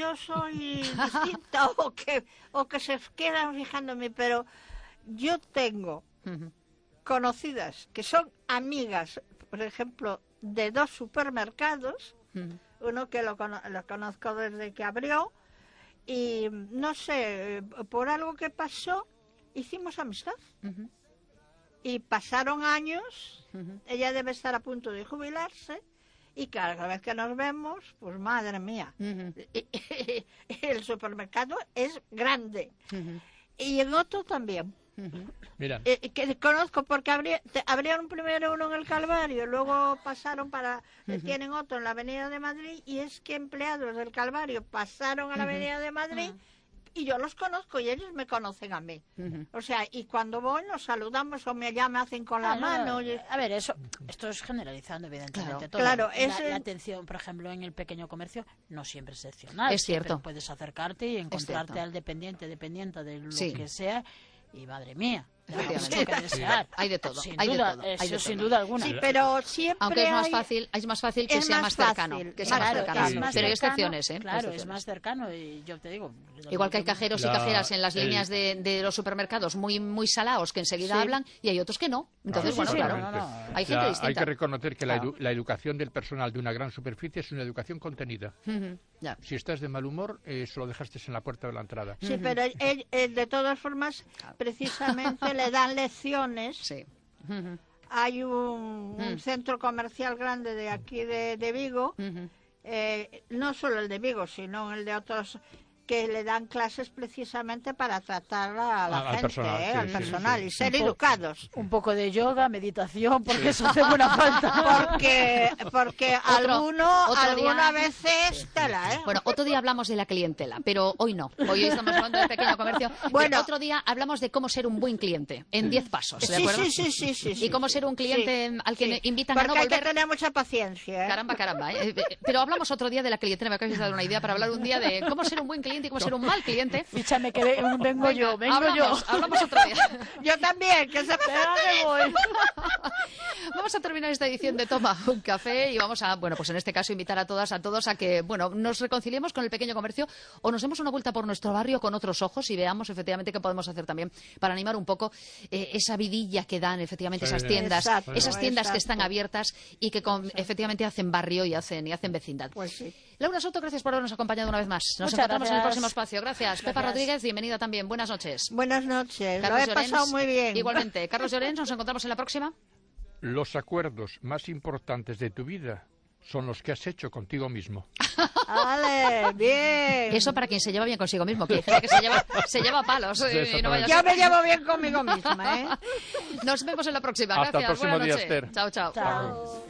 yo soy distinta o que se quedan fijando en mí, pero yo tengo conocidas que son amigas, por ejemplo, de 2 supermercados, uno que lo conozco desde que abrió, y no sé, por algo que pasó, hicimos amistad. Y pasaron años, ella debe estar a punto de jubilarse, y cada vez que nos vemos, pues madre mía, el supermercado es grande. Y en otro también. Mira. Que conozco porque abrieron primero uno en el Calvario, luego pasaron tienen otro en la Avenida de Madrid, y es que empleados del Calvario pasaron a la Avenida de Madrid y yo los conozco y ellos me conocen a mí. O sea, y cuando voy nos saludamos o me hacen con la mano. A ver, esto es generalizando, evidentemente. Claro, la atención, por ejemplo, en el pequeño comercio no siempre es excepcional. Es cierto. Siempre puedes acercarte y encontrarte al dependiente de lo que sea, y madre mía. Mucho que desear. Hay de todo, sin hay duda, de todo. eso sin duda alguna. Sí, pero siempre aunque es más fácil que sea más cercano, pero hay excepciones, Claro, es más cercano, y yo te digo, igual que hay cajeros y cajeras en las líneas de los supermercados muy salados que enseguida hablan, y hay otros que no. Entonces, hay gente distinta. Hay que reconocer que la educación del personal de una gran superficie es una educación contenida. Si estás de mal humor, eso lo dejaste en la puerta de la entrada. Sí, pero de todas formas, precisamente le dan lecciones. Sí. Hay un centro comercial grande de aquí de Vigo, no solo el de Vigo, sino el de otros, que le dan clases precisamente para tratar a la gente, al personal, y ser educados. Un poco de yoga, meditación, porque eso hace buena falta. Porque alguna veces tela, Bueno, otro día hablamos de la clientela, pero hoy no. Hoy estamos hablando del pequeño comercio. Bueno, otro día hablamos de cómo ser un buen cliente, en 10 pasos, ¿de acuerdo? Sí. Y cómo ser un cliente al que invitan a no volver. Porque hay que tener mucha paciencia. Caramba. Pero hablamos otro día de la clientela, me acabas de dar una idea para hablar un día de cómo ser un buen cliente y cómo ser un mal cliente. Fíchame que vengo yo. Hablamos otro día. Yo también, que se pega que voy. Vamos a terminar esta edición de Toma un Café y vamos a, pues en este caso invitar a todas, a todos a que, nos reconciliemos con el pequeño comercio o nos demos una vuelta por nuestro barrio con otros ojos y veamos efectivamente qué podemos hacer también para animar un poco esa vidilla que dan efectivamente esas tiendas, que están abiertas y que efectivamente hacen barrio y hacen vecindad. Pues sí. Laura Soto, gracias por habernos acompañado una vez más. Nos encontramos en el próximo espacio. Gracias. Pepa Rodríguez, bienvenida también. Buenas noches. Buenas noches. Carlos Lo he pasado muy bien. Igualmente. Carlos Llorens, nos encontramos en la próxima. Los acuerdos más importantes de tu vida son los que has hecho contigo mismo. ¡Vale! ¡Bien! Eso para quien se lleva bien consigo mismo, que hay gente que se lleva palos. Yo me llevo bien conmigo misma, Nos vemos en la próxima. Hasta Gracias. el próximo Buenas día, noches. Esther. Chao. Chao.